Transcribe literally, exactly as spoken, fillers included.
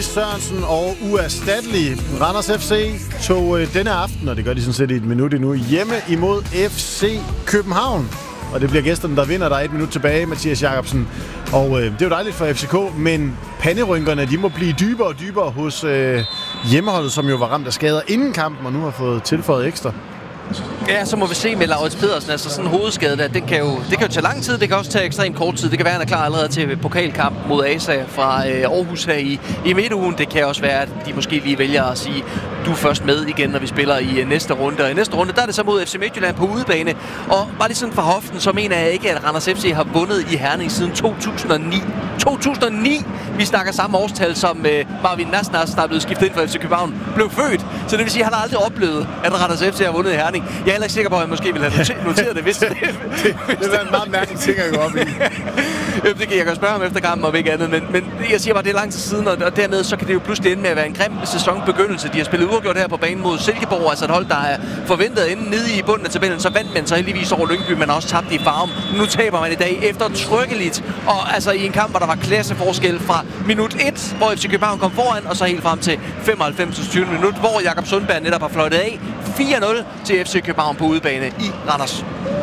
Sørensen og uerstattelig. Randers F C tog øh, denne aften, og det gør de sådan set i et minut endnu, hjemme imod F C København. Og det bliver gæsterne, der vinder. Der er et minut tilbage, Mathias Jacobsen. Og øh, det er jo dejligt for F C K, men panderynkerne, de må blive dybere og dybere hos øh, hjemmeholdet, som jo var ramt af skader inden kampen, og nu har fået tilføjet ekstra. Ja, så må vi se med Laurits Pedersen. Altså sådan en hovedskade der, det kan, jo, det kan jo tage lang tid, det kan også tage ekstremt kort tid. Det kan være, at han er klar allerede til pokalkamp mod A S A fra øh, Aarhus her i, i midtugen. Det kan også være, at de måske lige vælger at sige, du er først med igen, når vi spiller i øh, næste runde. Og i næste runde, der er det så mod F C Midtjylland på udebane. Og bare lige sådan fra hoften, så mener jeg ikke, at Randers F C har vundet i Herning siden to tusind og ni. to tusind og ni! Vi snakker samme årstal, som øh, Marvin Nasnas, der er blevet skiftet ind for F C København, blev født. Så det vil sige, at han har aldrig oplevet, at Randers F C har vundet i Herning. Jeg er heller ikke sikker på, at jeg måske ville have noteret, noteret det, hvis det... det det er en meget mærkelig ting at gå op i. Jamen, det kan jeg godt spørge om efter kampen, om ikke andet. Men, men jeg siger bare, det er lang tid siden, og dermed så kan det jo pludselig ende med at være en grim sæsonbegyndelse. De har spillet uafgjort her på banen mod Silkeborg, altså et hold, der er forventet at ende nede i bunden af tabellen. Så vandt man så heldigvis over Lyngby, men også tabt i Farum. Nu taber man i dag eftertrykkeligt, og altså i en kamp, hvor der var klasseforskel fra minut et, hvor F C København kom foran, og så helt frem til femoghalvfems tyve minut, hvor Jakob Sundberg netop har fløjtet af fire nul til F C København på udebane i Randers.